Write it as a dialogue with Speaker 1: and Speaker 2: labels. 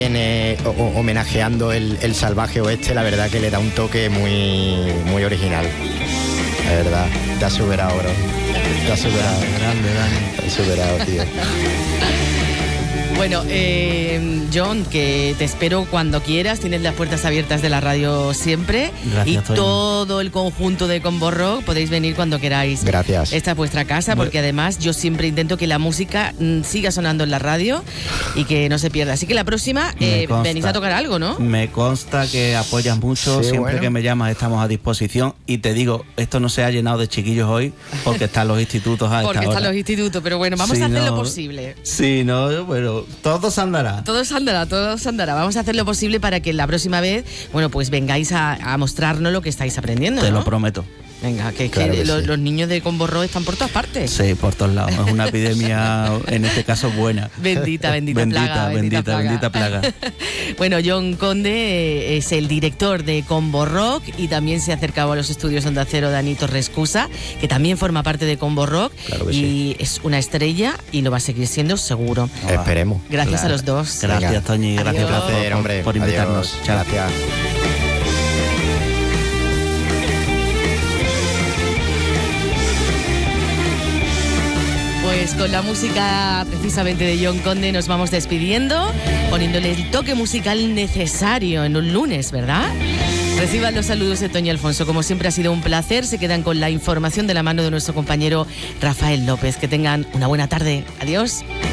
Speaker 1: homenajeando el salvaje oeste, la verdad que le da un toque muy original. La verdad, te has superado, bro. Te has superado.
Speaker 2: Grande, Dani.
Speaker 1: Te has superado, tío.
Speaker 3: Bueno, John, que te espero cuando quieras, tienes las puertas abiertas de la radio siempre.
Speaker 2: Gracias,
Speaker 3: y
Speaker 2: Toño.
Speaker 3: todo el conjunto de Combo Rock podéis venir cuando queráis.
Speaker 1: Gracias.
Speaker 3: Esta es vuestra casa, porque además yo siempre intento que la música siga sonando en la radio y que no se pierda. Así que la próxima venís a tocar algo, ¿no?
Speaker 2: Me consta que apoyas mucho,
Speaker 1: Sí,
Speaker 2: siempre
Speaker 1: bueno.
Speaker 2: que me llamas estamos a disposición y te digo, esto no se ha llenado de chiquillos hoy porque están los institutos a esta
Speaker 3: Porque
Speaker 2: hora.
Speaker 3: están los institutos, pero bueno, vamos
Speaker 2: Sí,
Speaker 3: a hacer lo
Speaker 2: no.
Speaker 3: posible.
Speaker 2: Sí, no, bueno, todo se andará.
Speaker 3: Todo se andará. Vamos a hacer lo posible para que la próxima vez, bueno, pues vengáis a mostrarnos lo que estáis aprendiendo,
Speaker 2: Te
Speaker 3: ¿no?
Speaker 2: lo prometo.
Speaker 3: Venga, que
Speaker 1: Claro que sí.
Speaker 3: los niños de Combo Rock están por todas partes.
Speaker 2: Sí, por todos lados. Es una epidemia, en este caso, buena.
Speaker 3: Bendita plaga. Bueno, John Conde es el director de Combo Rock y también se ha acercado a los estudios Onda Cero Dani Torrescusa, que también forma parte de Combo Rock.
Speaker 1: Claro que
Speaker 3: y es una estrella y lo va a seguir siendo seguro.
Speaker 1: Esperemos.
Speaker 3: Gracias
Speaker 2: Claro.
Speaker 3: a los dos.
Speaker 2: Gracias,
Speaker 1: Venga.
Speaker 2: Toñi. Gracias
Speaker 3: Adiós.
Speaker 1: Placer, hombre.
Speaker 2: por invitarnos.
Speaker 1: Adiós.
Speaker 2: Chao.
Speaker 1: Gracias.
Speaker 3: Pues con la música precisamente de John Conde nos vamos despidiendo, poniéndole el toque musical necesario en un lunes, ¿verdad? Reciban los saludos de Toño Alfonso. Como siempre ha sido un placer. Se quedan con la información de la mano de nuestro compañero Rafael López. Que tengan una buena tarde. Adiós.